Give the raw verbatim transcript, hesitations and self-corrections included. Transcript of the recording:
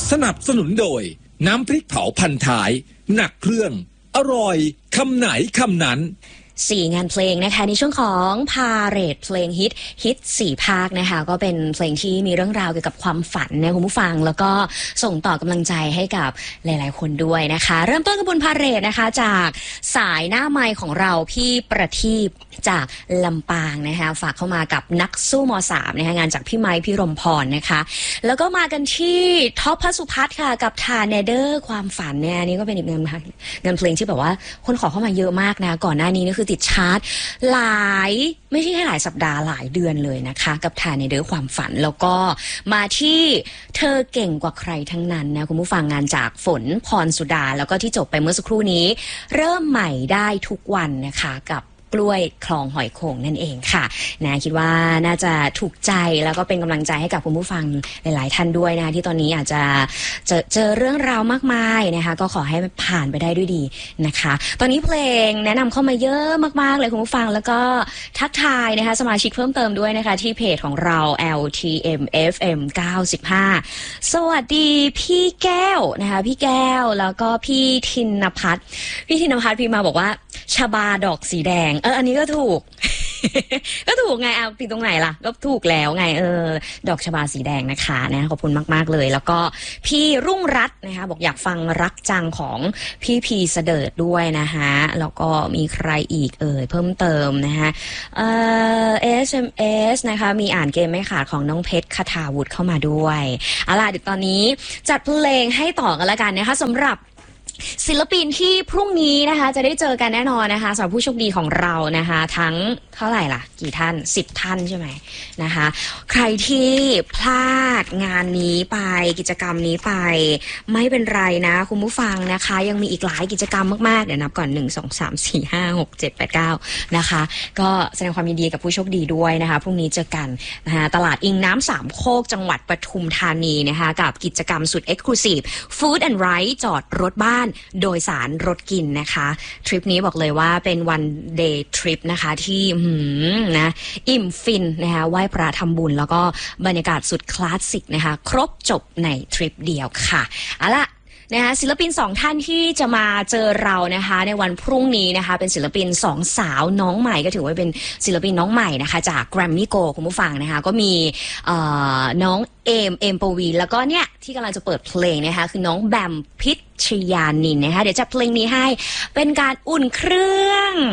สนับสนุนโดยน้ำพริกเผาพันท้ายหนักเครื่องอร่อยคำไหนคำนั้นสี่งานเพลงนะคะในช่วงของพาเหรดเพลงฮิตฮิตสี่ภาคนะคะก็เป็นเพลงที่มีเรื่องราวเกี่ยวกับความฝันนะคุณผู้ฟังแล้วก็ส่งต่อกำลังใจให้กับหลายๆคนด้วยนะคะเริ่มต้นขบวนพาเหรดนะคะจากสายหน้าไมค์ของเราพี่ประทีปจากลำปางนะคะฝากเข้ามากับนักสู้ม.สาม นะคะงานจากพี่ไม้พี่รมพรนะคะแล้วก็มากันที่ท็อปพสุพัฒน์ค่ะกับทาเนเดอร์ความฝันเนี่ยนี่ก็เป็นอีกงานงานเพลงที่แบบว่าคนขอเข้ามาเยอะมากนะก่อนหน้านี้นี่คือติดชาร์ตหลายไม่ใช่แค่หลายสัปดาห์หลายเดือนเลยนะคะกับทาเนเดอร์ความฝันแล้วก็มาที่เธอเก่งกว่าใครทั้งนั้นนะคุณผู้ฟังงานจากฝนพรสุดาแล้วก็ที่จบไปเมื่อสักครู่นี้เริ่มใหม่ได้ทุกวันนะคะกับกล้วยคลองหอยโข่งนั่นเองค่ะนะคิดว่าน่าจะถูกใจแล้วก็เป็นกำลังใจให้กับคุณผู้ฟังหลายๆท่านด้วยนะที่ตอนนี้อาจจะเจอเจอเรื่องราวมากมายนะคะก็ขอให้ผ่านไปได้ด้วยดีนะคะตอนนี้เพลงแนะนำเข้ามาเยอะมากๆเลยคุณผู้ฟังแล้วก็ทักทายนะคะสมาชิกเพิ่มเติมด้วยนะคะที่เพจของเรา แอล ที เอ็ม เอฟ เอ็ม เก้าสิบห้าสวัสดีพี่แก้วนะคะพี่แก้วแล้วก็พี่ธินภัทรพี่ธินภัทรพี่มาบอกว่าชบาดอกสีแดงเอออันนี้ก็ถูก ก็ถูกไงเอาผิดตรงไหนล่ะก็ถูกแล้วไงเออดอกชบาสีแดงนะคะนะขอบคุณมากๆเลยแล้วก็พี่รุ่งรัตน์นะคะบอกอยากฟังรักจังของพี่พีเสดิร์ดด้วยนะคะแล้วก็มีใครอีกเอ่ยเพิ่มเติมนะคะเอ่อ เอส เอ็ม เอส นะคะมีอ่านเกมไม่ขาดของน้องเพชรคทาวุฒิเข้ามาด้วยเอาล่ะเดี๋ยวตอนนี้จัดเพลงให้ต่อกันละกันนะคะสำหรับศิลปินที่พรุ่งนี้นะคะจะได้เจอกันแน่นอนนะคะสำหรับผู้โชคดีของเรานะคะทั้งเท่าไหร่ล่ะกี่ท่านสิบท่านใช่ไหมนะคะใครที่พลาดงานนี้ไปกิจกรรมนี้ไปไม่เป็นไรนะคุณผู้ฟังนะคะยังมีอีกหลายกิจกรรมมากๆเดี๋ยวนับก่อนหนึ่ง สอง สาม สี่ ห้า หก เจ็ด แปด เก้านะคะก็แสดงความยินดีกับผู้โชคดีด้วยนะคะพรุ่งนี้เจอกันนะคะตลาดอิงน้ำสามโคกจังหวัดปทุมธานีนะคะกับกิจกรรมสุด Exclusive Food and Ride จอดรถบ้านโดยสารรถกินนะคะทริปนี้บอกเลยว่าเป็นวันเดย์ทริปนะคะที่หืมนะอิ่มฟินนะคะไหว้พระทำบุญแล้วก็บรรยากาศสุดคลาสสิกนะคะครบจบในทริปเดียวค่ะเอาล่ะนะคะศิลปินสองท่านที่จะมาเจอเรานะคะในวันพรุ่งนี้นะคะเป็นศิลปินสองสาวน้องใหม่ก็ถือว่าเป็นศิลปินน้องใหม่นะคะจาก Grammy Go คุณผู้ฟังนะคะก็มีน้องเอมเอมปวีแล้วก็เนี่ยที่กำลังจะเปิดเพลงนะคะคือน้องแบมพิชยานินนะคะเดี๋ยวจัดเพลงนี้ให้เป็นการอุ่นเครื่อง